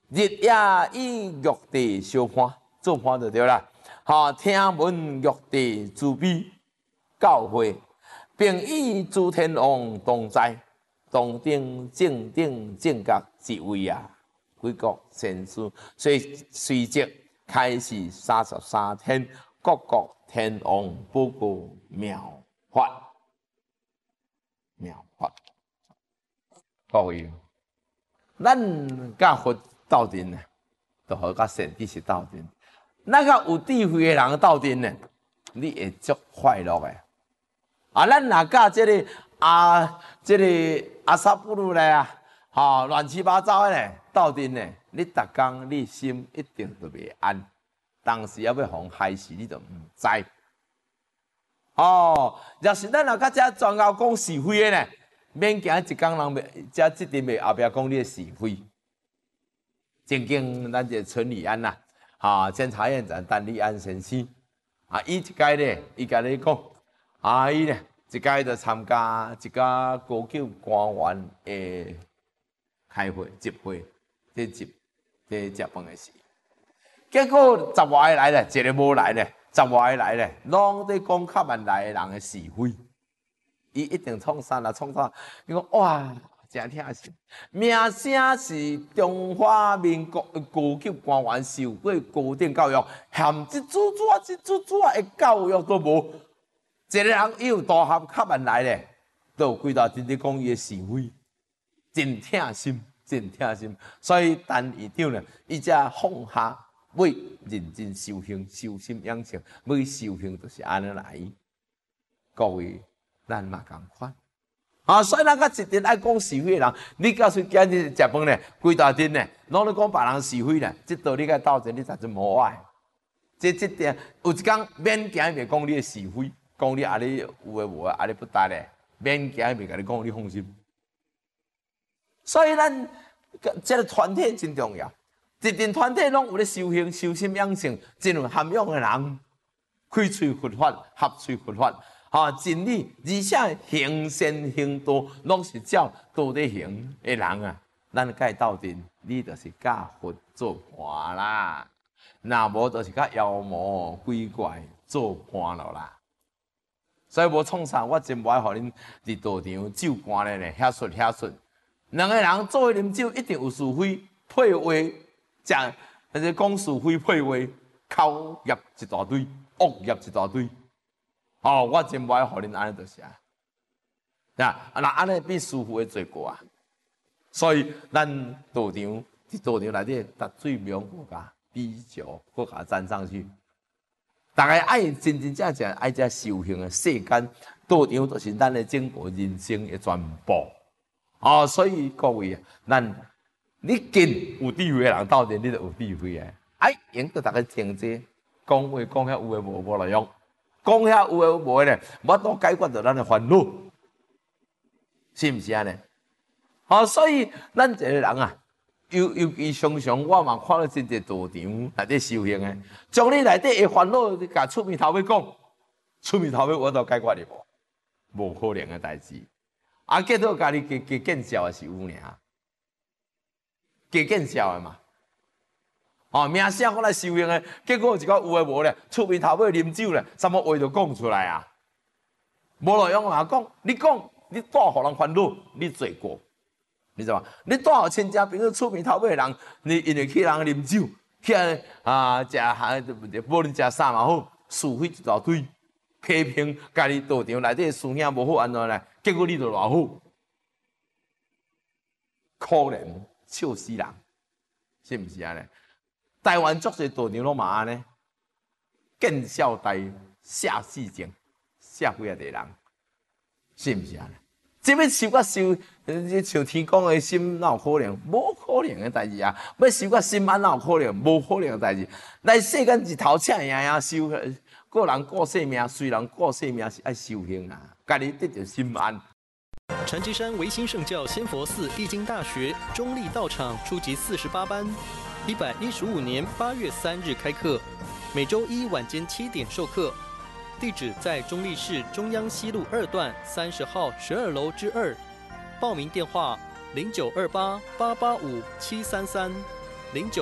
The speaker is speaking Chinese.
日夜以玉帝相伴，做伴就对啦。听闻玉帝慈悲教诲，并与诸天王同在，当顶正顶正觉之位啊！几国先师，随即开始33天，各国天王报告妙法。各位，咱甲佛斗阵呢，就好甲善知识斗阵。咱甲有智慧的人斗阵呢，你会足快乐的。咱若甲这个阿萨布鲁嘞啊，乱七八糟的呢斗阵呢，你逐工你心一定就袂安。当时要互害死，你就毋知。若是咱若甲遮专业讲是非的呢，免惊一工人遮即阵袂后壁讲你的是非。曾经咱一个村里安呐，监察院长单立安先生，伊一届咧，伊甲你讲，伊咧一届就参加一个高级官员的开会集会，这食饭的事。结果10外个来咧，一个无来咧，10外个来咧，拢在讲较万来的人的是非。伊一定创啥啦？创啥？伊讲哇，真疼心！名声是中华民国高级官员，受过高等教育，含一珠的教育都无。一个人伊有大学较万来咧，都有几大真伫讲伊的是非，真疼心，真疼心。所以陈院长呢，伊才放下。要认真修行，修心养性，要修行就是安尼来。各位，咱嘛共款。所以咱甲一定爱讲是非的人，你假使今日食饭呢，规大阵呢，拢咧讲别人是非呢，即道你甲斗阵，你才真无爱。即点有一工免惊袂讲你的是非，讲你安尼有诶无诶，安尼不搭咧，免惊袂甲你讲，你放心。所以咱这个团体真重要。一定团体拢有咧修行、修心养性，真有涵养的人，开喙佛法，合喙佛法，真理，而且行善行道，拢是照道在行的人啊。咱甲伊斗阵，你就是甲佛做伴啦，若无就是甲妖魔鬼怪做伴咯啦。所以无创啥，我真无爱互恁伫道场酒馆咧遐说。两个人做伙啉酒，一定有是非配话。但是讲是非配话，口业一大堆，恶业一大堆。我真无爱互恁安尼就是啊。那安尼比师傅的罪过啊。所以咱道场内底，达最妙国家比较国家站上去。大家爱真正爱遮修行的世间，道场就是咱的整个人生的全部。所以各位啊，咱。你跟有智慧的人斗阵，你就有智慧啊！用到大家听者，讲话讲遐有诶无路用，讲遐有诶无诶咧，无都解决到咱诶烦恼，是毋是安尼？所以咱一个人啊，尤其常常我嘛看到真侪道场内底修行诶，将你内底诶烦恼，你甲出面头尾讲，出面头尾我都解决哩无可能诶代志。结果家己加见笑诶是有尔。加见笑的嘛，名声我来修行的，结果一个有诶无咧，出面头尾啉酒咧，什么话都讲出来啊，无路用啊！你讲，你带互人烦恼，你罪过，你知道吗？你带互亲戚朋友出面头尾的人，你因为去人啉酒，去食无论食啥嘛好，是非一大堆，批评家己道场内底师兄无好安怎咧，结果你就偌好，可怜。笑死人，是毋是安尼？台湾足侪道场拢嘛安尼，见笑台下世情，下几啊个人，是毋是安尼？这要修甲修，像天公的心，哪有可能？无可能的代志啊！要修甲心安，哪有可能？无可能的代志。来世间日头请修，个人过性命，虽然过性命是爱修行啊，家己得着心安。 禅机山唯心圣教仙佛寺易经大学中立道场初级48班，115年8月3日开课，每周一晚间7点授课。地址在中立市中央西路2段30号12楼之2。报名电话：0928885733。 09。